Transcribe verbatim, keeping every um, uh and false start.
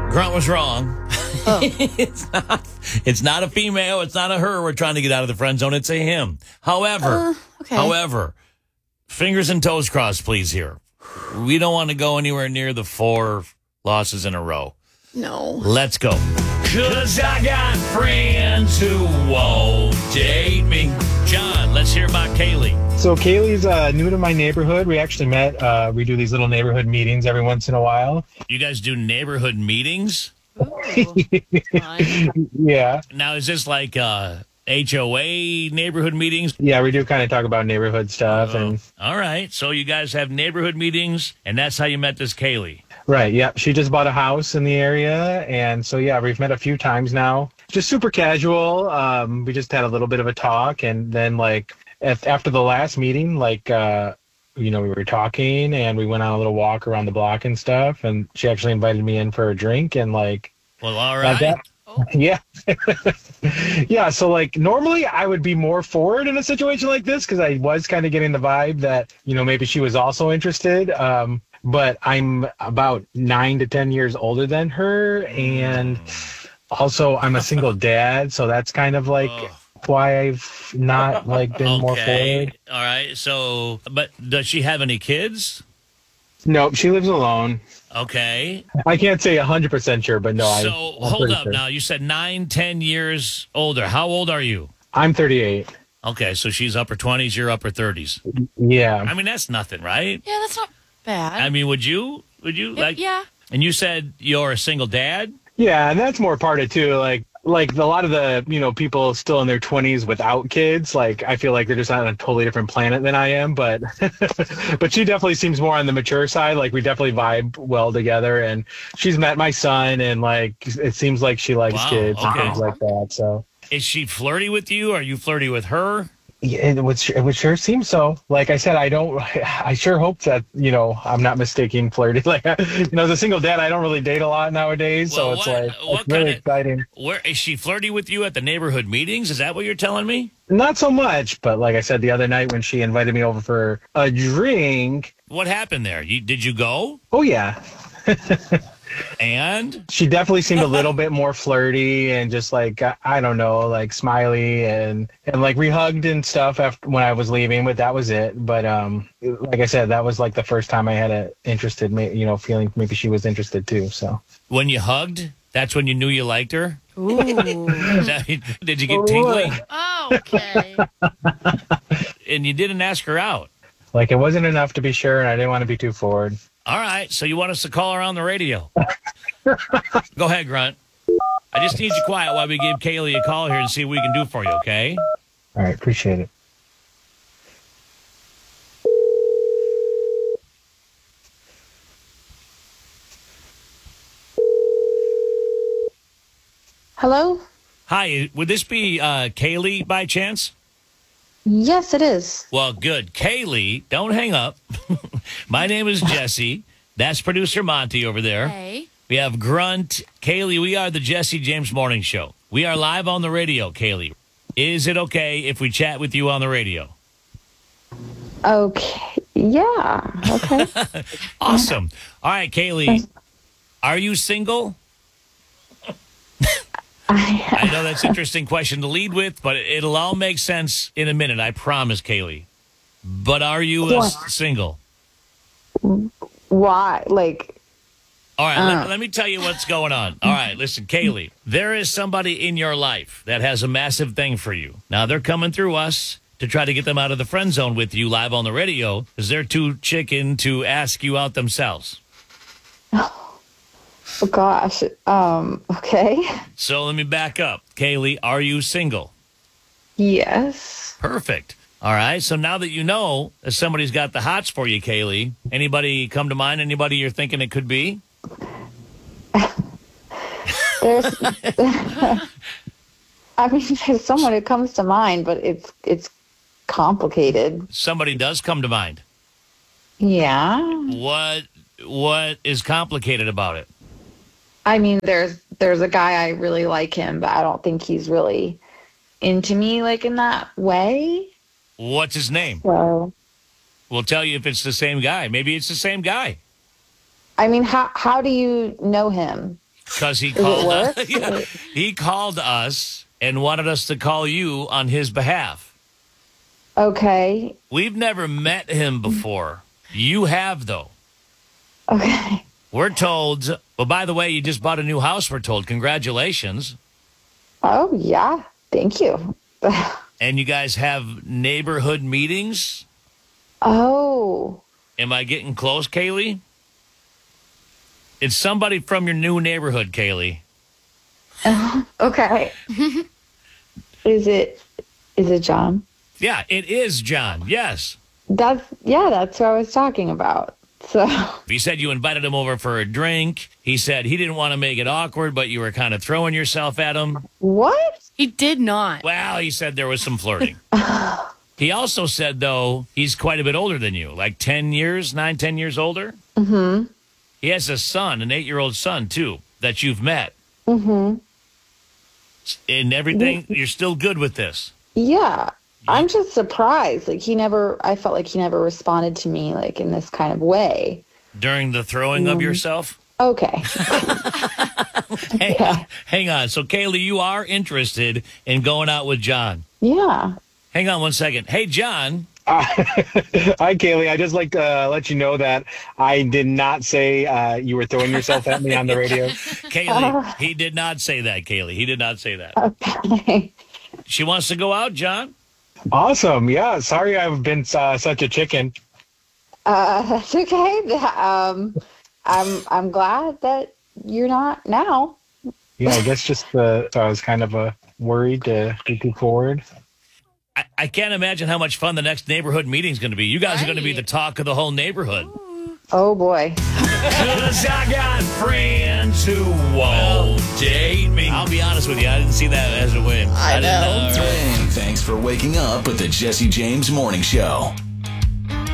Grunt was wrong. Oh. it's not. It's not a female. It's not a her. We're trying to get out of the friend zone. It's a him. However, Uh, okay. however, fingers and toes crossed, please. Here, we don't want to go anywhere near the four losses in a row. No. Let's go. Cause I got friends who won't date me. John, let's hear about Kaylee. So Kaylee's uh, new to my neighborhood. We actually met. Uh, we do these little neighborhood meetings every once in a while. You guys do neighborhood meetings? Ooh. Fun. Yeah. Now, is this like uh, H O A neighborhood meetings? Yeah, we do kind of talk about neighborhood stuff. Oh, and all right. So you guys have neighborhood meetings, and that's how you met this Kaylee. Right. Yeah. She just bought a house in the area. And so, yeah, we've met a few times now. Just super casual. Um, we just had a little bit of a talk. And then, like, at, after the last meeting, like, uh, you know, we were talking and we went on a little walk around the block and stuff. And she actually invited me in for a drink. And, like, Well, all like right. that. Oh. Yeah. Yeah. So, like, normally I would be more forward in a situation like this because I was kind of getting the vibe that, you know, maybe she was also interested. Um, but I'm about nine to ten years older than her. And also I'm a single dad. So that's kind of like Ugh. why I've not like been more Okay. forward. All right. So, but does she have any kids? Nope. She lives alone. Okay. I can't say one hundred percent sure, but no, I, so I'm hold pretty up sure. now. You said nine, ten years older. How old are you? I'm thirty-eight. Okay, so she's upper twenties, you're upper thirties. Yeah. I mean, that's nothing, right? Yeah, that's not bad. I mean, would you? Would you like? yeah. And you said you're a single dad. Yeah, and that's more part of it too. Like, like a lot of the you know people still in their twenties without kids. Like, I feel like they're just on a totally different planet than I am. But, but she definitely seems more on the mature side. Like, we definitely vibe well together. And she's met my son, and like it seems like she likes Wow, kids and okay. things like that. So. Is she flirty with you? Are you flirty with her? Yeah, it would, it would sure seem so. Like I said, I don't, I sure hope that, you know, I'm not mistaking flirty. Like, you know, as a single dad, I don't really date a lot nowadays. Well, so it's what- like, what it's really kinda- exciting. Where is she flirty with you at the neighborhood meetings? Is that what you're telling me? Not so much, but like I said, the other night when she invited me over for a drink. What happened there? You, did you go? Oh, yeah. And She definitely seemed a little bit more flirty and just like, I- I don't know, like smiley and, and like we hugged and stuff after when I was leaving, but that was it. But um, like I said, that was like the first time I had a interested, ma- you know, feeling maybe she was interested too. So. when you hugged, that's when you knew you liked her? Ooh. Is that- did you get tingly? Oh, okay. And you didn't ask her out? Like, it wasn't enough to be sure, and I didn't want to be too forward. All right, so you want us to call her on the radio? Go ahead, Grunt. I just need you quiet while we give Kaylee a call here and see what we can do for you, okay? All right, appreciate it. Hello? Hi, would this be uh, Kaylee by chance? Yes, it is. Well, good. Kaylee, don't hang up. My name is Jesse. That's producer Monty over there. Hey. We have Grunt. Kaylee, we are the Jesse James Morning Show. We are live on the radio, Kaylee. Is it okay if we chat with you on the radio? Okay. Yeah. Okay. Awesome. All right, Kaylee, are you single? I, I know that's an interesting question to lead with, but it'll all make sense in a minute, I promise, Kaylee. But are you uh, What? single? why? Like, All right, Uh. let, let me tell you what's going on. All right, listen, Kaylee, there is somebody in your life that has a massive thing for you. Now, they're coming through us to try to get them out of the friend zone with you live on the radio because they're too chicken to ask you out themselves. oh gosh. Um, okay. So let me back up. Kaylee, are you single? Yes. Perfect. All right, so now that you know that somebody's got the hots for you, Kaylee, anybody come to mind? Anybody you're thinking it could be? There's, I mean, there's someone who comes to mind, but it's, it's complicated. Somebody does come to mind. Yeah. What What is complicated about it? I mean, there's, there's a guy, I really like him, but I don't think he's really into me like in that way. What's his name? So, We'll tell you if it's the same guy. Maybe it's the same guy. I mean, how, how do you know him? because he Does it called work? us. Yeah, he called us and wanted us to call you on his behalf. Okay. We've never met him before. You have, though. Okay. We're told, well, by the way, you just bought a new house, we're told. Congratulations. Oh, yeah. Thank you. And you guys have neighborhood meetings? Oh. Am I getting close, Kaylee? It's somebody from your new neighborhood, Kaylee. Okay. Is it is it John? Yeah, it is John. Yes. That's yeah, that's who I was talking about. So He said you invited him over for a drink. He said he didn't want to make it awkward, but you were kind of throwing yourself at him. what? He did not. Well, he said there was some flirting. He also said, though, he's quite a bit older than you, like ten years, nine, ten years older. Mm-hmm. He has a son, an eight-year-old son, too, that you've met. Mm-hmm. And everything, you're still good with this. Yeah. I'm just surprised. Like he never I felt like he never responded to me like in this kind of way. During the throwing of yourself? Okay. Hang, Yeah. hang on. So, Kaylee, you are interested in going out with John. Yeah. Hang on one second. Hey, John. Uh, hi, Kaylee. I just like to uh, let you know that I did not say uh, you were throwing yourself at me on the radio. Kaylee, he did not say that, Kaylee. He did not say that. Okay. She wants to go out, John? Awesome. Yeah. Sorry I've been uh, such a chicken. Uh that's okay. Um I'm I'm glad that you're not now. Yeah, I guess just uh, so I was kind of uh, worried to move forward. I, I can't imagine how much fun the next neighborhood meeting is going to be. You guys are going to be Right. the talk of the whole neighborhood. Oh boy. Cause I got friends who won't date me. I'll be honest with you, I didn't see that as a win. I didn't know. know. Hey, thanks for waking up with the Jesse James Morning Show.